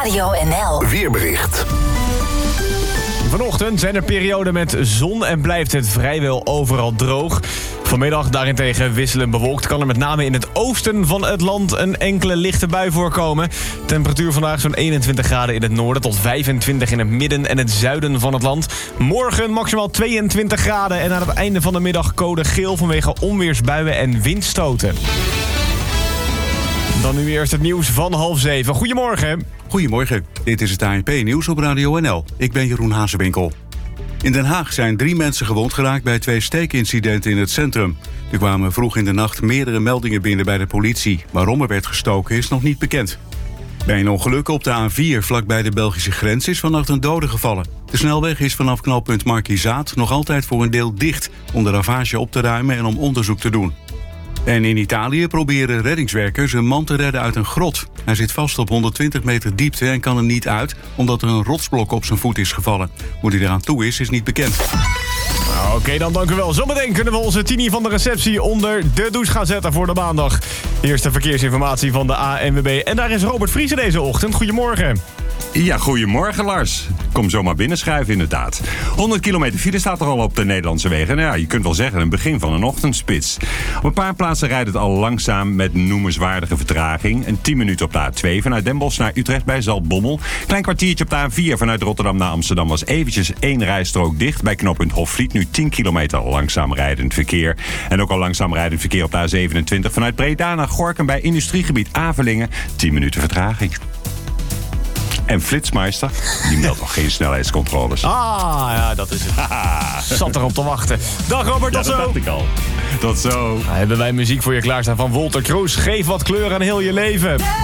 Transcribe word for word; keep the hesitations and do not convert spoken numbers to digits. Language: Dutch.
Radio N L Weerbericht. Vanochtend zijn er perioden met zon en blijft het vrijwel overal droog. Vanmiddag daarentegen wisselend bewolkt. Kan er met name in het oosten van het land een enkele lichte bui voorkomen. Temperatuur vandaag zo'n eenentwintig graden in het noorden tot vijfentwintig in het midden en het zuiden van het land. Morgen maximaal tweeëntwintig graden en aan het einde van de middag code geel vanwege onweersbuien en windstoten. Dan nu eerst het nieuws van half zeven. Goedemorgen. Goedemorgen, dit is het A N P-nieuws op Radio N L. Ik ben Jeroen Hazewinkel. In Den Haag zijn drie mensen gewond geraakt bij twee steekincidenten in het centrum. Er kwamen vroeg in de nacht meerdere meldingen binnen bij de politie. Waarom er werd gestoken is nog niet bekend. Bij een ongeluk op de A vier vlakbij de Belgische grens is vannacht een dode gevallen. De snelweg is vanaf knooppunt Markizaat nog altijd voor een deel dicht om de ravage op te ruimen en om onderzoek te doen. En in Italië proberen reddingswerkers een man te redden uit een grot. Hij zit vast op honderdtwintig meter diepte en kan er niet uit omdat er een rotsblok op zijn voet is gevallen. Hoe hij eraan toe is, is niet bekend. Oké, okay, dan dank u wel. Zometeen kunnen we onze Tini van de receptie onder de douche gaan zetten voor de maandag. Eerste verkeersinformatie van de A N W B. En daar is Robert Vriese deze ochtend. Goedemorgen. Ja, goedemorgen Lars. Kom zomaar binnenschuiven inderdaad. honderd kilometer file staat er al op de Nederlandse wegen. Nou ja, je kunt wel zeggen een begin van een ochtendspits. Op een paar plaatsen rijdt het al langzaam met noemenswaardige vertraging. Een tien minuten op de A twee vanuit Den Bosch naar Utrecht bij Zaltbommel. Klein kwartiertje op de A vier vanuit Rotterdam naar Amsterdam was eventjes één rijstrook dicht. Bij knooppunt Hofvliet nu tien kilometer langzaam rijdend verkeer. En ook al langzaam rijdend verkeer op de A zevenentwintig vanuit Breda naar Gorinchem bij industriegebied Avelingen. tien minuten vertraging. En Flitsmeister, die meldt nog geen snelheidscontroles. Ah, ja, dat is het. Zat erop te wachten. Dag Robert, tot ja, dat zo. dacht ik al. Tot zo. Nou, hebben wij muziek voor je klaarstaan van Wolter Kroes. Geef wat kleur aan heel je leven.